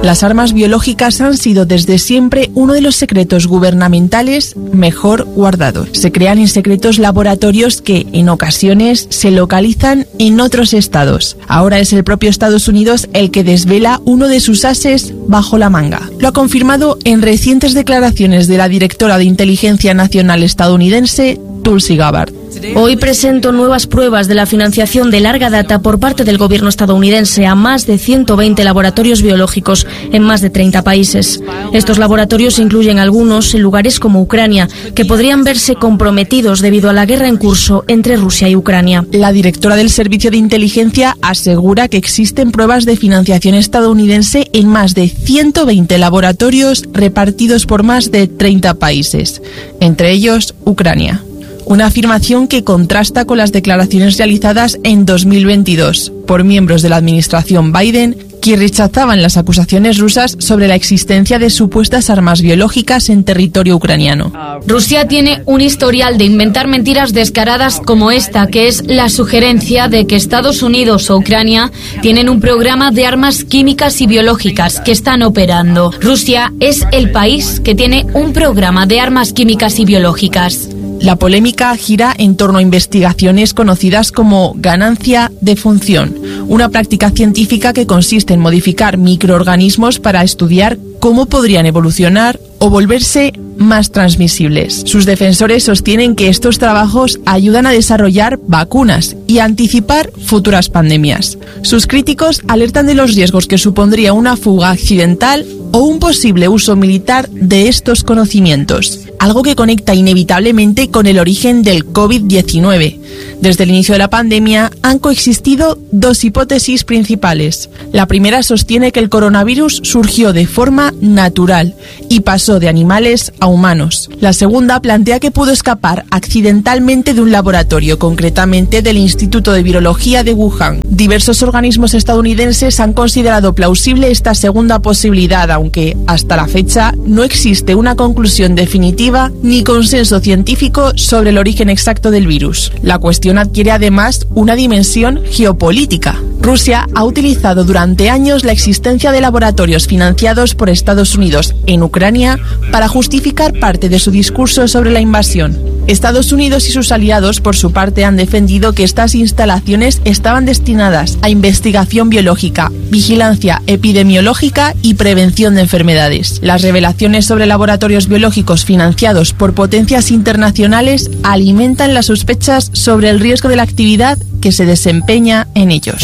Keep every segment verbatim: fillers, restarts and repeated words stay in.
Las armas biológicas han sido desde siempre uno de los secretos gubernamentales mejor guardados. Se crean en secretos laboratorios que, en ocasiones, se localizan en otros estados. Ahora es el propio Estados Unidos el que desvela uno de sus ases bajo la manga. Lo ha confirmado en recientes declaraciones de la directora de Inteligencia Nacional estadounidense, Tulsi Gabbard. Hoy presento nuevas pruebas de la financiación de larga data por parte del gobierno estadounidense a más de ciento veinte laboratorios biológicos en más de treinta países. Estos laboratorios incluyen algunos en lugares como Ucrania, que podrían verse comprometidos debido a la guerra en curso entre Rusia y Ucrania. La directora del Servicio de Inteligencia asegura que existen pruebas de financiación estadounidense en más de ciento veinte laboratorios repartidos por más de treinta países, entre ellos Ucrania. Una afirmación que contrasta con las declaraciones realizadas en dos mil veintidós por miembros de la administración Biden, que rechazaban las acusaciones rusas sobre la existencia de supuestas armas biológicas en territorio ucraniano. Rusia tiene un historial de inventar mentiras descaradas como esta, que es la sugerencia de que Estados Unidos o Ucrania tienen un programa de armas químicas y biológicas que están operando. Rusia es el país que tiene un programa de armas químicas y biológicas. La polémica gira en torno a investigaciones conocidas como ganancia de función, una práctica científica que consiste en modificar microorganismos para estudiar cómo podrían evolucionar o volverse más transmisibles. Sus defensores sostienen que estos trabajos ayudan a desarrollar vacunas y a anticipar futuras pandemias. Sus críticos alertan de los riesgos que supondría una fuga accidental o un posible uso militar de estos conocimientos, algo que conecta inevitablemente con el origen del COVID diecinueve. Desde el inicio de la pandemia han coexistido dos hipótesis principales. La primera sostiene que el coronavirus surgió de forma natural y pasó de animales a humanos. La segunda plantea que pudo escapar accidentalmente de un laboratorio, concretamente del Instituto de Virología de Wuhan. Diversos organismos estadounidenses han considerado plausible esta segunda posibilidad, aunque hasta la fecha no existe una conclusión definitiva ni consenso científico sobre el origen exacto del virus. La cuestión adquiere además una dimensión geopolítica. Rusia ha utilizado durante años la existencia de laboratorios financiados por Estados Unidos en Ucrania para justificar parte de su discurso sobre la invasión. Estados Unidos y sus aliados, por su parte, han defendido que estas instalaciones estaban destinadas a investigación biológica, vigilancia epidemiológica y prevención de enfermedades. Las revelaciones sobre laboratorios biológicos financiados por potencias internacionales alimentan las sospechas sobre el riesgo de la actividad que se desempeña en ellos.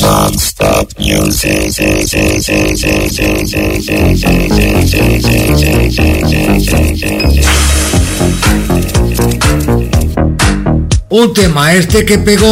Un tema este que pegó